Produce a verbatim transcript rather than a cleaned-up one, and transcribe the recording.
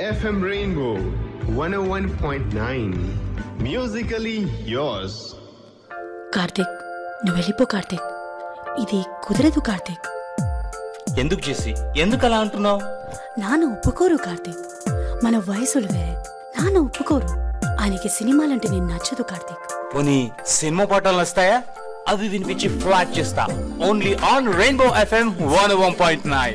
F M Rainbow one oh one point nine. Musically yours. Karthik, నువ్వు వెళ్ళిపో కార్తీక్. ఇది కుదరదు కార్తీక్. ఎందుకు చేసి ఎందుకు అలా అంటున్నావు? నాన్న ఒప్పుకోరు కార్తీక్. మన వయసులు వేరే. నాన్న ఒప్పుకోరు. ఆయనకి సినిమాలంటే నేను నచ్చదు కార్తీక్. పోనీ సినిమా పాటలు వస్తాయా? అవి వినిపించి ఫ్లాట్ చేస్తా. Only on rainbow FM one one point nine.